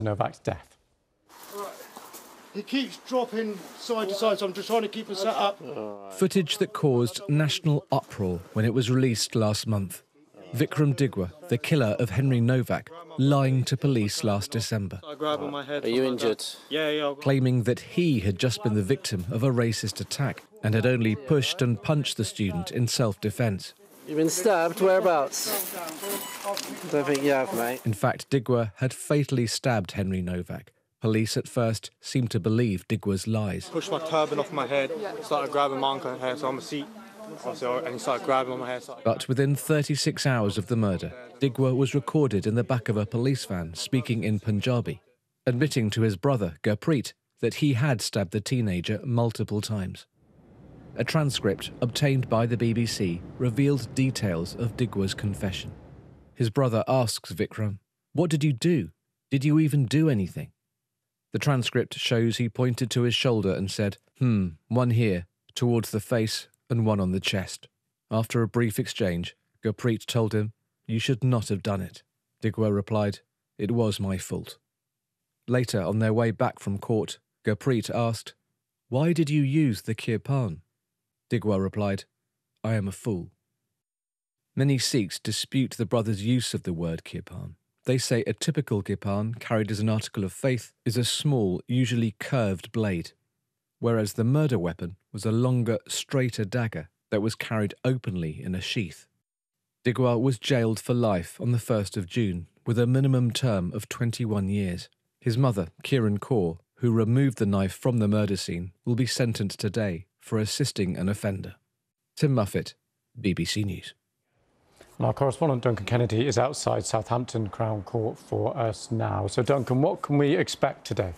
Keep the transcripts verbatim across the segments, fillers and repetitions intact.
Novak's death. He keeps dropping side to side, so I'm just trying to keep him set up. Footage that caused national uproar when it was released last month. Vikram Digwa, the killer of Henry Novak, lying to police last December. Are you injured? Yeah, yeah. Claiming that he had just been the victim of a racist attack and had only pushed and punched the student in self-defence. You've been stabbed? Whereabouts? Don't think you have, mate. In fact, Digwa had fatally stabbed Henry Novak. Police at first seemed to believe Digwa's lies. Pushed my turban off my head, started grabbing my uncle's hair, so I'm a seat. And he started grabbing on my hair. But within thirty-six hours of the murder, Digwa was recorded in the back of a police van speaking in Punjabi, admitting to his brother, Gurpreet, that he had stabbed the teenager multiple times. A transcript obtained by the B B C revealed details of Digwa's confession. His brother asks Vikram, "What did you do? Did you even do anything?" The transcript shows he pointed to his shoulder and said, hmm, one here, towards the face, and one on the chest. After a brief exchange, Gurpreet told him, "You should not have done it." Digwa replied, "It was my fault." Later, on their way back from court, Gurpreet asked, "Why did you use the kirpan?" Digwa replied, "I am a fool." Many Sikhs dispute the brothers' use of the word kirpan. They say a typical kirpan, carried as an article of faith, is a small, usually curved blade, whereas the murder weapon was a longer, straighter dagger that was carried openly in a sheath. Digwa was jailed for life on the first of June, with a minimum term of twenty-one years. His mother, Kiran Kaur, who removed the knife from the murder scene, will be sentenced today for assisting an offender. Tim Muffet, B B C News. Our correspondent Duncan Kennedy is outside Southampton Crown Court for us now. So, Duncan, what can we expect today?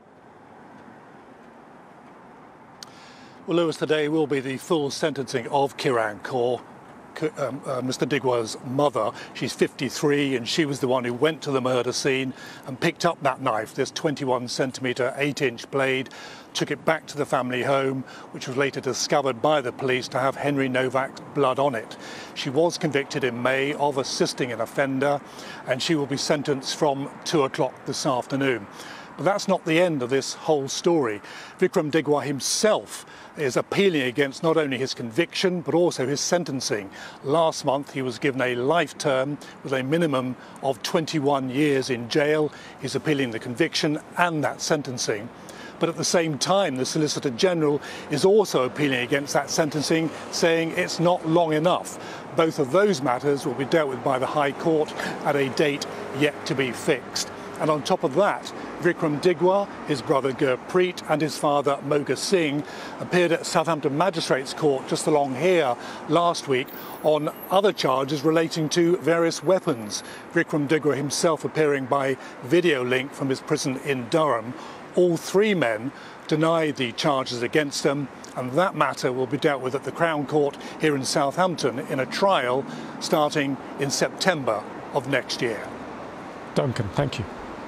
Well, Lewis, today will be the full sentencing of Kiran Kaur, um, uh, Mister Digwa's mother. She's fifty-three, and she was the one who went to the murder scene and picked up that knife, this twenty-one centimetre, eight inch blade, took it back to the family home, which was later discovered by the police to have Henry Novak's blood on it. She was convicted in May of assisting an offender, and she will be sentenced from two o'clock this afternoon. But that's not the end of this whole story. Vikram Digwa himself is appealing against not only his conviction but also his sentencing. Last month he was given a life term with a minimum of twenty-one years in jail. He's appealing the conviction and that sentencing. But at the same time, the Solicitor General is also appealing against that sentencing, saying it's not long enough. Both of those matters will be dealt with by the High Court at a date yet to be fixed. And on top of that, Vikram Digwa, his brother Gurpreet and his father Moga Singh appeared at Southampton Magistrates Court just along here last week on other charges relating to various weapons. Vikram Digwa himself appearing by video link from his prison in Durham. All three men denied the charges against them, and that matter will be dealt with at the Crown Court here in Southampton in a trial starting in September of next year. Duncan, thank you.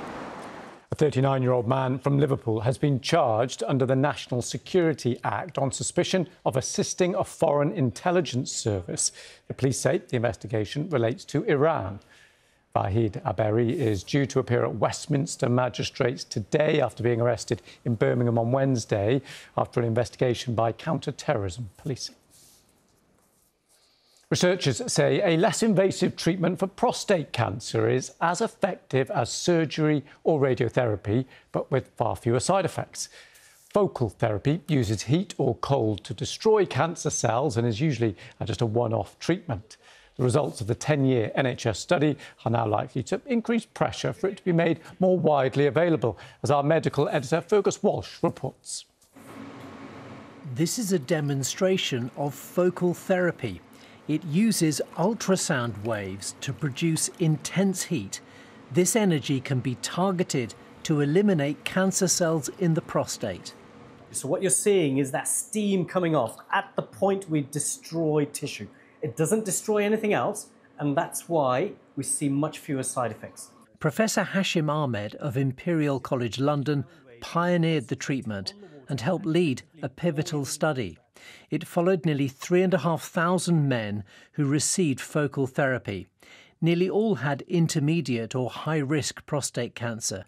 A thirty-nine-year-old man from Liverpool has been charged under the National Security Act on suspicion of assisting a foreign intelligence service. The police say the investigation relates to Iran. Vahid Aberi is due to appear at Westminster Magistrates today after being arrested in Birmingham on Wednesday after an investigation by counter-terrorism policing. Researchers say a less invasive treatment for prostate cancer is as effective as surgery or radiotherapy, but with far fewer side effects. Focal therapy uses heat or cold to destroy cancer cells and is usually just a one-off treatment. The results of the ten-year N H S study are now likely to increase pressure for it to be made more widely available, as our medical editor Fergus Walsh reports. This is a demonstration of focal therapy. It uses ultrasound waves to produce intense heat. This energy can be targeted to eliminate cancer cells in the prostate. So what you're seeing is that steam coming off at the point we destroy tissue. It doesn't destroy anything else, and that's why we see much fewer side effects. Professor Hashim Ahmed of Imperial College London pioneered the treatment and helped lead a pivotal study. It followed nearly three and a half thousand men who received focal therapy. Nearly all had intermediate or high-risk prostate cancer.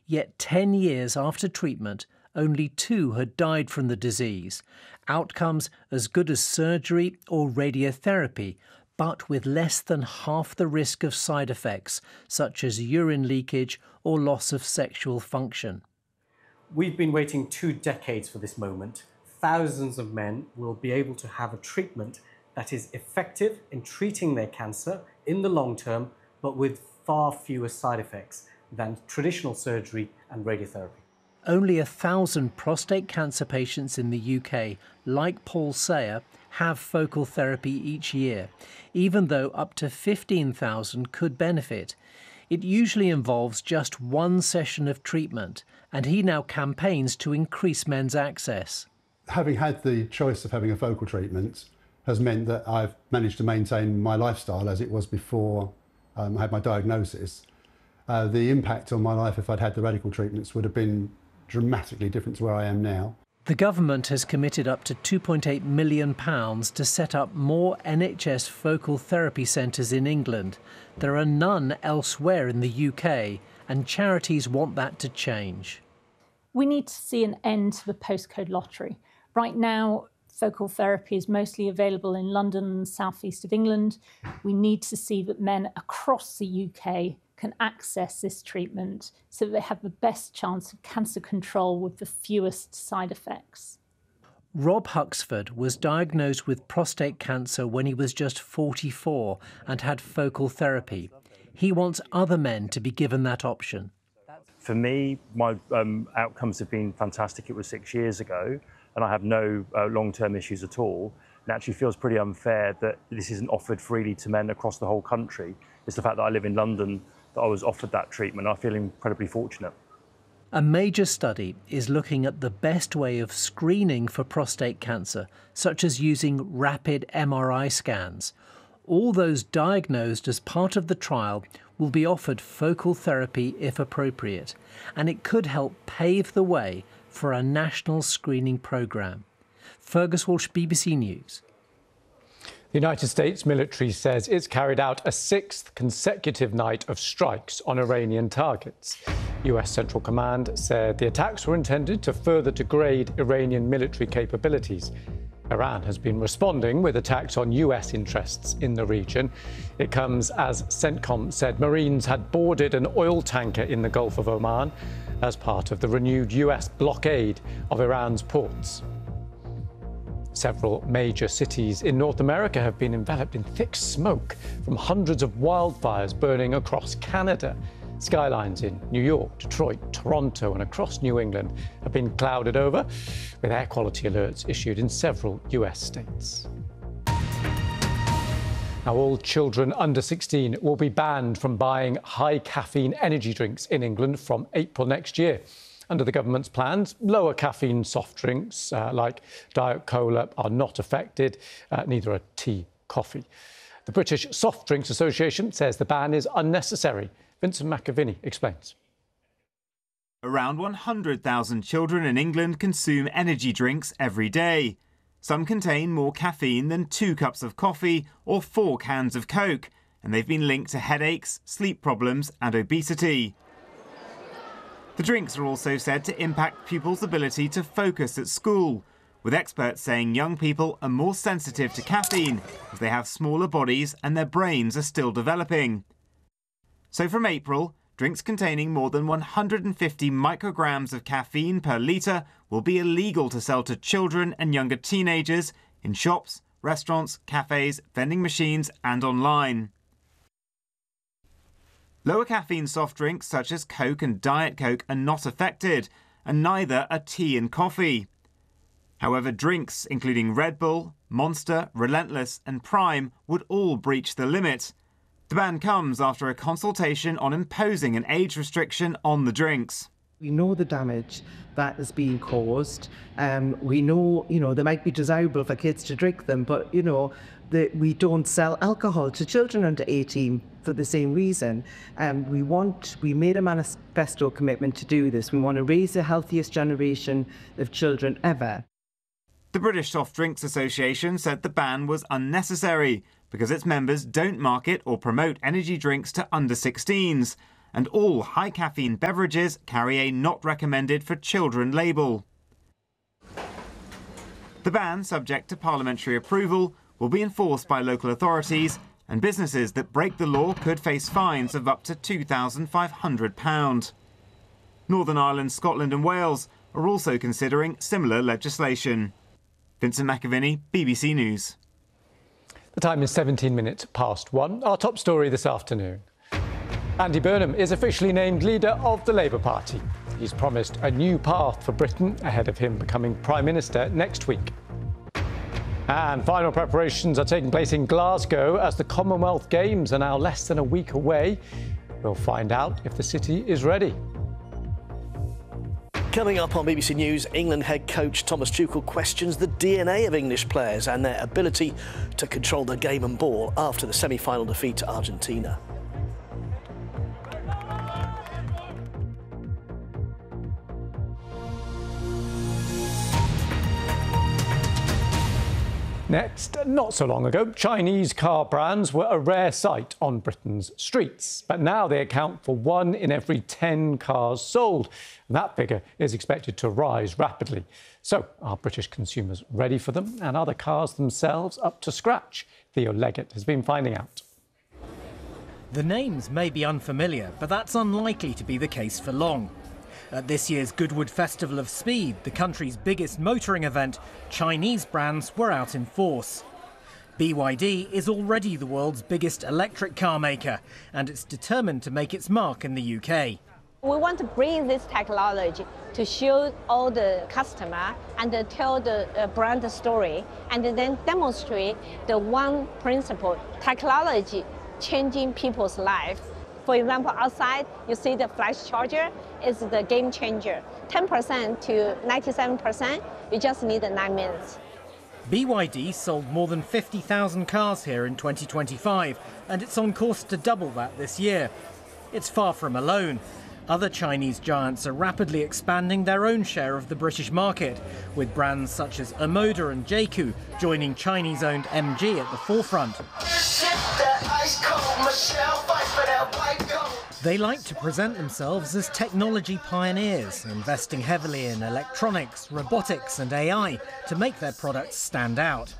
Yet ten years after treatment, only two had died from the disease. Outcomes as good as surgery or radiotherapy, but with less than half the risk of side effects, such as urine leakage or loss of sexual function. We've been waiting two decades for this moment. Thousands of men will be able to have a treatment that is effective in treating their cancer in the long term, but with far fewer side effects than traditional surgery and radiotherapy. Only a thousand prostate cancer patients in the U K, like Paul Sayer, have focal therapy each year, even though up to fifteen thousand could benefit. It usually involves just one session of treatment, and he now campaigns to increase men's access. Having had the choice of having a focal treatment has meant that I've managed to maintain my lifestyle as it was before um, I had my diagnosis. Uh, the impact on my life if I'd had the radical treatments would have been dramatically different to where I am now. The government has committed up to two point eight million pounds to set up more N H S focal therapy centres in England. There are none elsewhere in the U K, and charities want that to change. We need to see an end to the postcode lottery. Right now, focal therapy is mostly available in London and south east of England. We need to see that men across the U K can access this treatment so that they have the best chance of cancer control with the fewest side effects. Rob Huxford was diagnosed with prostate cancer when he was just forty-four and had focal therapy. He wants other men to be given that option. For me, my um, outcomes have been fantastic. It was six years ago, and I have no uh, long-term issues at all. It actually feels pretty unfair that this isn't offered freely to men across the whole country. It's the fact that I live in London that I was offered that treatment. I feel incredibly fortunate. A major study is looking at the best way of screening for prostate cancer, such as using rapid M R I scans. All those diagnosed as part of the trial will be offered focal therapy if appropriate, and it could help pave the way for a national screening programme. Fergus Walsh, B B C News. The United States military says it's carried out a sixth consecutive night of strikes on Iranian targets. U S Central Command said the attacks were intended to further degrade Iranian military capabilities. Iran has been responding with attacks on U S interests in the region. It comes as CENTCOM said Marines had boarded an oil tanker in the Gulf of Oman as part of the renewed U S blockade of Iran's ports. Several major cities in North America have been enveloped in thick smoke from hundreds of wildfires burning across Canada. Skylines in New York, Detroit, Toronto and across New England have been clouded over, with air quality alerts issued in several U S states. Now, all children under sixteen will be banned from buying high caffeine energy drinks in England from April next year. Under the government's plans, lower caffeine soft drinks uh, like Diet Cola are not affected, uh, neither are tea, coffee. The British Soft Drinks Association says the ban is unnecessary. Vincent McAviney explains. Around one hundred thousand children in England consume energy drinks every day. Some contain more caffeine than two cups of coffee or four cans of Coke, and they've been linked to headaches, sleep problems and obesity. The drinks are also said to impact pupils' ability to focus at school, with experts saying young people are more sensitive to caffeine as they have smaller bodies and their brains are still developing. So from April, drinks containing more than one hundred fifty micrograms of caffeine per litre will be illegal to sell to children and younger teenagers in shops, restaurants, cafes, vending machines and online. Lower caffeine soft drinks such as Coke and Diet Coke are not affected, and neither are tea and coffee. However, drinks including Red Bull, Monster, Relentless and Prime would all breach the limit. The ban comes after a consultation on imposing an age restriction on the drinks. We know the damage that is being caused. Um, we know, you know, they might be desirable for kids to drink them, but, you know, the, we don't sell alcohol to children under eighteen for the same reason. Um, we want, we made a manifesto commitment to do this. We want to raise the healthiest generation of children ever. The British Soft Drinks Association said the ban was unnecessary because its members don't market or promote energy drinks to under sixteens, and all high caffeine beverages carry a not recommended for children label. The ban, subject to parliamentary approval, will be enforced by local authorities, and businesses that break the law could face fines of up to two thousand five hundred pounds. Northern Ireland, Scotland and Wales are also considering similar legislation. Vincent McAviney, B B C News. The time is seventeen minutes past one. Our top story this afternoon. Andy Burnham is officially named leader of the Labour Party. He's promised a new path for Britain ahead of him becoming Prime Minister next week. And final preparations are taking place in Glasgow as the Commonwealth Games are now less than a week away. We'll find out if the city is ready. Coming up on B B C News, England head coach Thomas Tuchel questions the D N A of English players and their ability to control the game and ball after the semi-final defeat to Argentina. Next, not so long ago, Chinese car brands were a rare sight on Britain's streets. But now they account for one in every ten cars sold. And that figure is expected to rise rapidly. So, are British consumers ready for them? And are the cars themselves up to scratch? Theo Leggett has been finding out. The names may be unfamiliar, but that's unlikely to be the case for long. At this year's Goodwood Festival of Speed, the country's biggest motoring event, Chinese brands were out in force. B Y D is already the world's biggest electric car maker, and it's determined to make its mark in the U K. We want to bring this technology to show all the customer and tell the uh, brand story, and then demonstrate the one principle, technology changing people's life. For example, outside, you see the flash charger is the game changer. ten percent to ninety-seven percent, you just need nine minutes. B Y D sold more than fifty thousand cars here in twenty twenty-five, and it's on course to double that this year. It's far from alone. Other Chinese giants are rapidly expanding their own share of the British market, with brands such as Omoda and J Q joining Chinese-owned M G at the forefront. They like to present themselves as technology pioneers, investing heavily in electronics, robotics and A I to make their products stand out.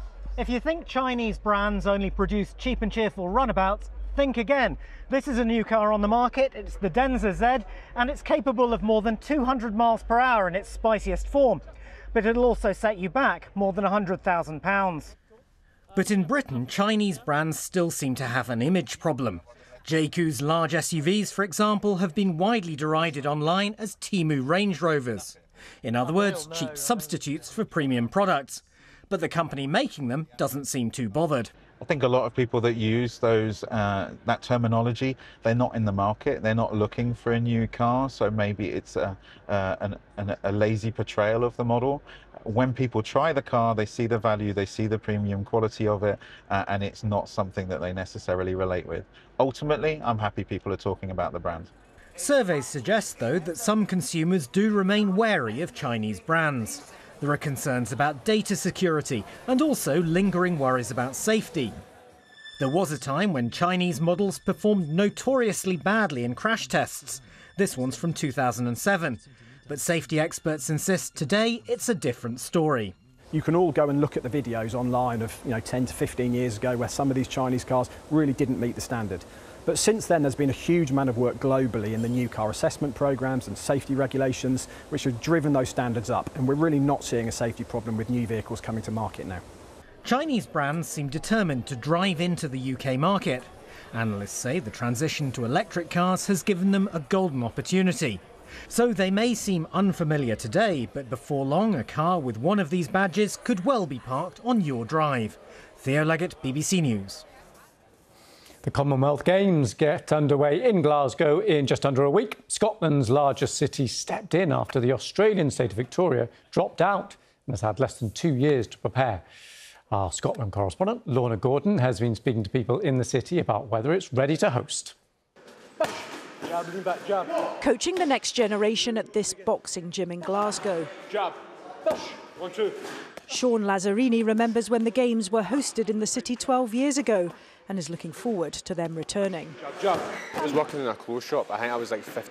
If you think Chinese brands only produce cheap and cheerful runabouts, think again. This is a new car on the market. It's the Denza Z, and it's capable of more than two hundred miles per hour in its spiciest form. But it'll also set you back more than one hundred thousand pounds. But in Britain, Chinese brands still seem to have an image problem. J Q's large S U Vs, for example, have been widely derided online as Temu Range Rovers. In other words, cheap substitutes for premium products. But the company making them doesn't seem too bothered. I think a lot of people that use those uh, that terminology, they're not in the market, they're not looking for a new car, so maybe it's a, uh, an, an, a lazy portrayal of the model. When people try the car, they see the value, they see the premium quality of it, uh, and it's not something that they necessarily relate with. Ultimately, I'm happy people are talking about the brand. Surveys suggest, though, that some consumers do remain wary of Chinese brands. There are concerns about data security and also lingering worries about safety. There was a time when Chinese models performed notoriously badly in crash tests. This one's from two thousand seven. But safety experts insist today it's a different story. You can all go and look at the videos online of, you know, ten to fifteen years ago where some of these Chinese cars really didn't meet the standard. But since then, there's been a huge amount of work globally in the new car assessment programs and safety regulations, which have driven those standards up. And we're really not seeing a safety problem with new vehicles coming to market now. Chinese brands seem determined to drive into the U K market. Analysts say the transition to electric cars has given them a golden opportunity. So they may seem unfamiliar today, but before long, a car with one of these badges could well be parked on your drive. Theo Leggett, B B C News. The Commonwealth Games get underway in Glasgow in just under a week. Scotland's largest city stepped in after the Australian state of Victoria dropped out and has had less than two years to prepare. Our Scotland correspondent, Lorna Gordon, has been speaking to people in the city about whether it's ready to host. Coaching the next generation at this boxing gym in Glasgow. Jab. One, two. Sean Lazzarini remembers when the Games were hosted in the city twelve years ago and is looking forward to them returning. I was working in a clothes shop. I think I was like fifteen